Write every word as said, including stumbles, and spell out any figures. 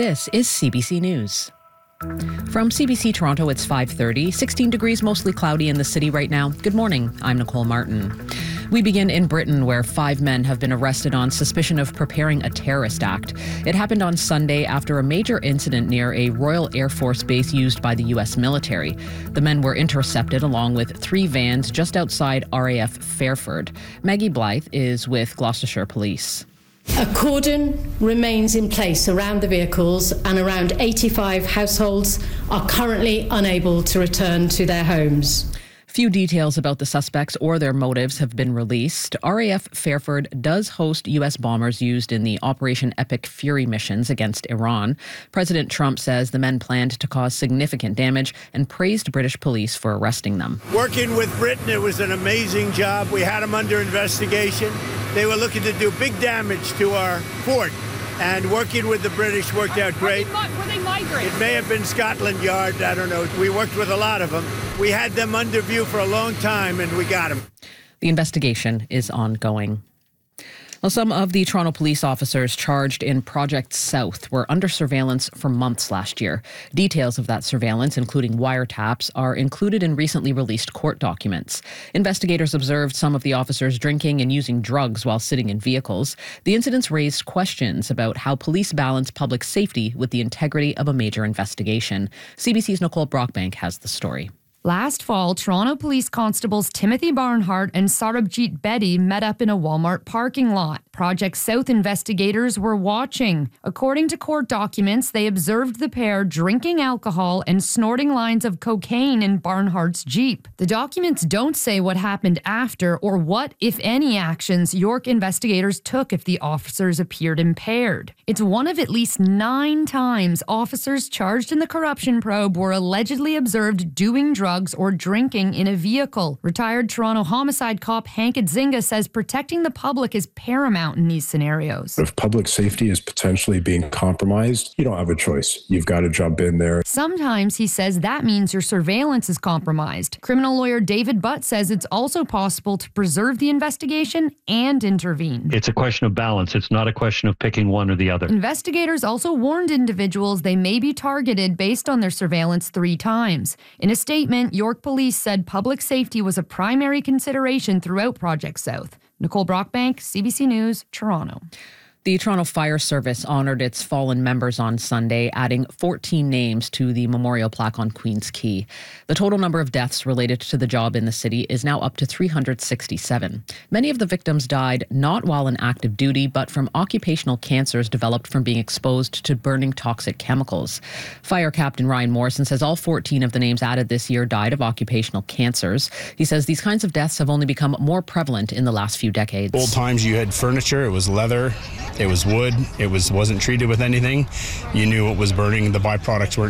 This is C B C News. From C B C Toronto, it's five thirty, sixteen degrees, mostly cloudy in the city right now. Good morning, I'm Nicole Martin. We begin in Britain, where five men have been arrested on suspicion of preparing a terrorist act. It happened on Sunday after a major incident near a Royal Air Force base used by the U S military. The men were intercepted along with three vans just outside R A F Fairford. Maggie Blythe is with Gloucestershire Police. A cordon remains in place around the vehicles, and around eighty-five households are currently unable to return to their homes. Few details about the suspects or their motives have been released. R A F Fairford does host U S bombers used in the Operation Epic Fury missions against Iran. President Trump says the men planned to cause significant damage and praised British police for arresting them. Working with Britain, it was an amazing job. We had them under investigation. They were looking to do big damage to our fort. And working with the British worked out great. Were they migrants? It may have been Scotland Yard, I don't know. We worked with a lot of them. We had them under view for a long time, and we got them. The investigation is ongoing. Well, some of the Toronto police officers charged in Project South were under surveillance for months last year. Details of that surveillance, including wiretaps, are included in recently released court documents. Investigators observed some of the officers drinking and using drugs while sitting in vehicles. The incidents raised questions about how police balance public safety with the integrity of a major investigation. C B C's Nicole Brockbank has the story. Last fall, Toronto Police Constables Timothy Barnhart and Sarabjit Bedi met up in a Walmart parking lot. Project South investigators were watching. According to court documents, they observed the pair drinking alcohol and snorting lines of cocaine in Barnhart's Jeep. The documents don't say what happened after or what, if any, actions York investigators took if the officers appeared impaired. It's one of at least nine times officers charged in the corruption probe were allegedly observed doing drugs or drinking in a vehicle. Retired Toronto homicide cop Hank Edzinga says protecting the public is paramount in these scenarios. If public safety is potentially being compromised, you don't have a choice. You've got to jump in there. Sometimes, he says, that means your surveillance is compromised. Criminal lawyer David Butt says it's also possible to preserve the investigation and intervene. It's a question of balance. It's not a question of picking one or the other. Investigators also warned individuals they may be targeted based on their surveillance three times. In a statement, York Police said public safety was a primary consideration throughout Project South. Nicole Brockbank, C B C News, Toronto. The Toronto Fire Service honoured its fallen members on Sunday, adding fourteen names to the memorial plaque on Queen's Quay. The total number of deaths related to the job in the city is now up to three hundred sixty-seven. Many of the victims died not while in active duty, but from occupational cancers developed from being exposed to burning toxic chemicals. Fire Captain Ryan Morrison says all fourteen of the names added this year died of occupational cancers. He says these kinds of deaths have only become more prevalent in the last few decades. Old times, you had furniture, it was leather. It was wood. It was, wasn't treated with anything. You knew it was burning. The byproducts weren't